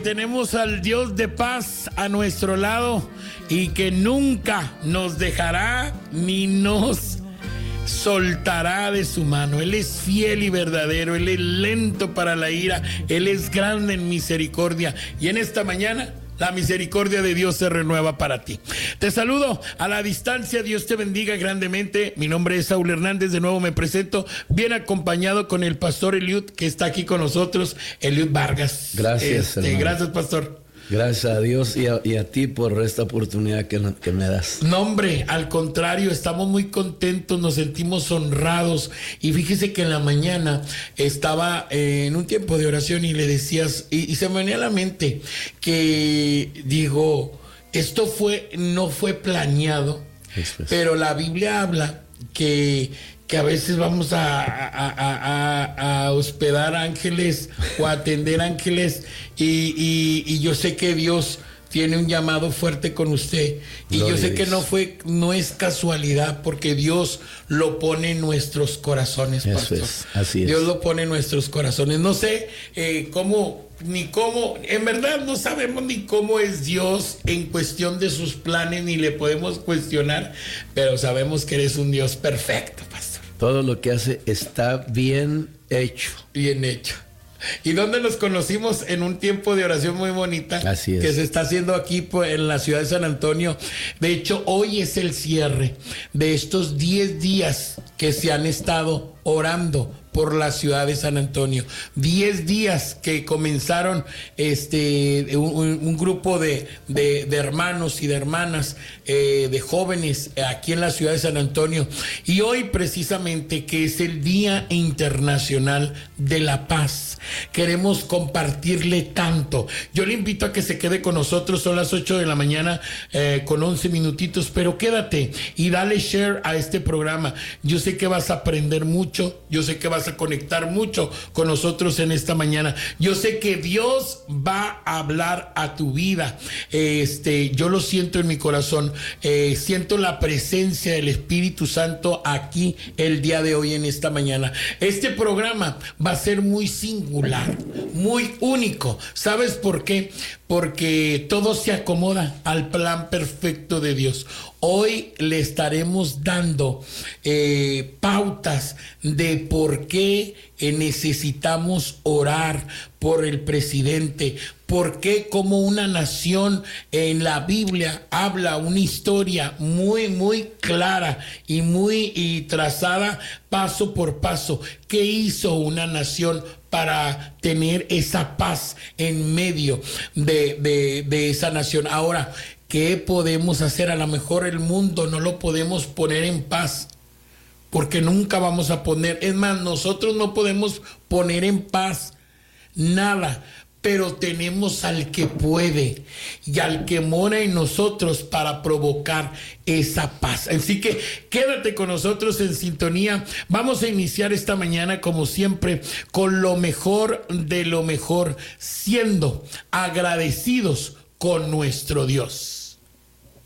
tenemos al Dios de paz a nuestro lado y que nunca nos dejará ni nos soltará de su mano. Él es fiel y verdadero, Él es lento para la ira, Él es grande en misericordia. Y en esta mañana la misericordia de Dios se renueva para ti. Te saludo a la distancia, Dios te bendiga grandemente. Mi nombre es Saúl Hernández, de nuevo me presento, bien acompañado con el pastor Eliud, que está aquí con nosotros, Eliud Vargas. Gracias, hermano. Gracias, pastor. Gracias a Dios y a ti por esta oportunidad que me das. No, hombre, al contrario, estamos muy contentos, nos sentimos honrados. Y fíjese que en la mañana estaba en un tiempo de oración y le decías, y se me venía a la mente que digo, esto no fue planeado, pero la Biblia habla que a veces vamos a hospedar ángeles o a atender ángeles y yo sé que Dios tiene un llamado fuerte con usted y yo sé que no es casualidad, porque Dios lo pone en nuestros corazones, pastor. Así es. Dios lo pone en nuestros corazones. No sé cómo, en verdad no sabemos ni cómo es Dios en cuestión de sus planes, ni le podemos cuestionar, pero sabemos que eres un Dios perfecto, pastor. Todo lo que hace está bien hecho. Bien hecho. ¿Y dónde nos conocimos? En un tiempo de oración muy bonita. Así es. Que se está haciendo aquí en la ciudad de San Antonio. De hecho, hoy es el cierre de estos 10 días que se han estado orando por la ciudad de San Antonio. 10 días que comenzaron un grupo de hermanos y de hermanas, de jóvenes aquí en la ciudad de San Antonio. Y hoy precisamente, que es el Día Internacional de la Paz, queremos compartirle tanto. Yo le invito a que se quede con nosotros. Son las 8 de la mañana con 11 minutitos, pero quédate y dale share a este programa. Yo sé que vas a aprender mucho, yo sé que vas a conectar mucho con nosotros en esta mañana. Yo sé que Dios va a hablar a tu vida. Yo lo siento en mi corazón. Siento la presencia del Espíritu Santo aquí el día de hoy, en esta mañana. Este programa va a ser muy singular, muy único. ¿Sabes por qué? Porque todo se acomoda al plan perfecto de Dios. Hoy le estaremos dando pautas de por qué necesitamos orar por el presidente, por qué como una nación en la Biblia habla una historia muy, muy clara y trazada paso por paso. ¿Qué hizo una nación para tener esa paz en medio de esa nación? Ahora, ¿qué podemos hacer? A lo mejor el mundo no lo podemos poner en paz, porque nunca vamos a poner, es más, nosotros no podemos poner en paz nada, pero tenemos al que puede y al que mora en nosotros para provocar esa paz. Así que quédate con nosotros en sintonía. Vamos a iniciar esta mañana, como siempre, con lo mejor de lo mejor, siendo agradecidos con nuestro Dios.